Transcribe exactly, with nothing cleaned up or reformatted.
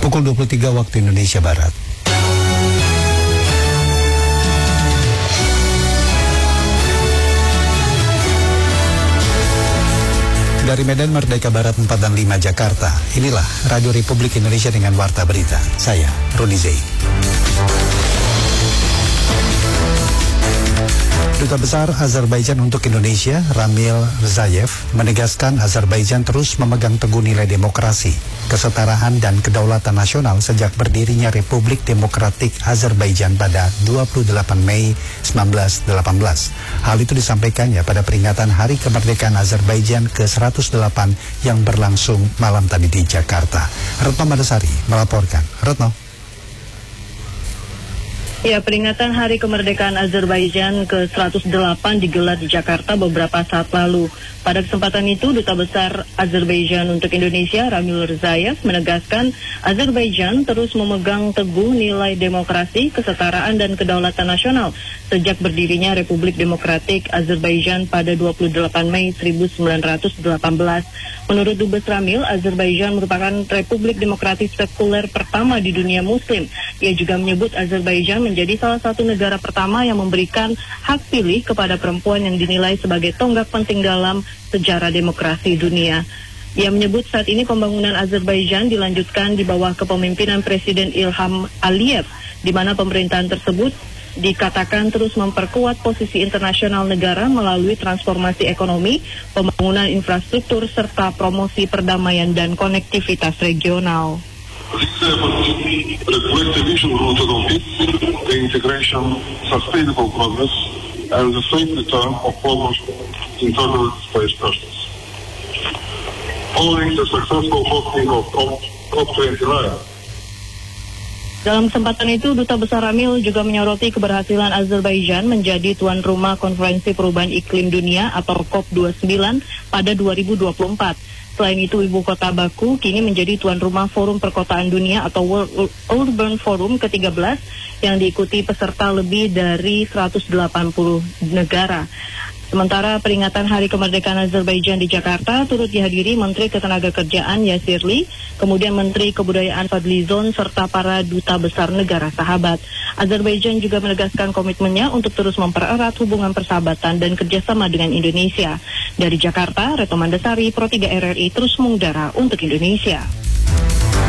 pukul dua puluh tiga waktu Indonesia Barat. Dari Medan Merdeka Barat empat dan lima Jakarta, inilah Radio Republik Indonesia dengan Warta Berita. Saya, Rudi Zain. Duta Besar Azerbaijan untuk Indonesia, Ramil Rzayev, menegaskan Azerbaijan terus memegang teguh nilai demokrasi, kesetaraan dan kedaulatan nasional sejak berdirinya Republik Demokratik Azerbaijan pada dua puluh delapan Mei seribu sembilan ratus delapan belas. Hal itu disampaikannya pada peringatan Hari Kemerdekaan Azerbaijan ke seratus delapan yang berlangsung malam tadi di Jakarta. Retno Madasari melaporkan. Retno. Ya, peringatan Hari Kemerdekaan Azerbaijan ke seratus delapan digelar di Jakarta beberapa saat lalu. Pada kesempatan itu, Duta Besar Azerbaijan untuk Indonesia, Ramil Rzayev, menegaskan Azerbaijan terus memegang teguh nilai demokrasi, kesetaraan, dan kedaulatan nasional sejak berdirinya Republik Demokratik Azerbaijan pada dua puluh delapan Mei seribu sembilan ratus delapan belas. Menurut Dubes Ramil, Azerbaijan merupakan Republik Demokratik sekuler pertama di dunia Muslim. Ia juga menyebut Azerbaijan menjadi salah satu negara pertama yang memberikan hak pilih kepada perempuan yang dinilai sebagai tonggak penting dalam sejarah demokrasi dunia. Ia menyebut saat ini pembangunan Azerbaijan dilanjutkan di bawah kepemimpinan Presiden Ilham Aliyev, di mana pemerintahan tersebut dikatakan terus memperkuat posisi internasional negara melalui transformasi ekonomi, pembangunan infrastruktur, serta promosi perdamaian dan konektivitas regional. Reflect a vision rooted on peace, the integration, sustainable progress, and the safe return of former internal space persons. Following the successful hosting of COP twenty-nine. Dalam kesempatan itu, Duta Besar Ramil juga menyoroti keberhasilan Azerbaijan menjadi tuan rumah Konferensi Perubahan Iklim Dunia atau COP dua puluh sembilan pada dua ribu dua puluh empat. Selain itu, ibu kota Baku kini menjadi tuan rumah Forum Perkotaan Dunia atau World Urban Forum ke tiga belas yang diikuti peserta lebih dari seratus delapan puluh negara. Sementara peringatan Hari Kemerdekaan Azerbaijan di Jakarta turut dihadiri Menteri Ketenagakerjaan Yasir Lee, kemudian Menteri Kebudayaan Fadlizon, serta para duta besar negara sahabat. Azerbaijan juga menegaskan komitmennya untuk terus mempererat hubungan persahabatan dan kerjasama dengan Indonesia. Dari Jakarta, Retno Mandasari, Pro tiga R R I terus mengudara untuk Indonesia.